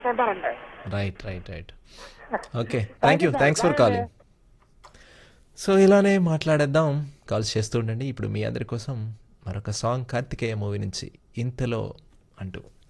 తింటారండి. Right right right. Okay, thank thank you you, sir, thanks bye for అండి. Calling. So ఇలానే మాట్లాడేద్దాం, calls చేస్తూ ఉండండి. ఇప్పుడు మీ అందరి కోసం మరొక సాంగ్ కార్తికేయ మూవీ నుంచి, ఇంతలో అంటూ.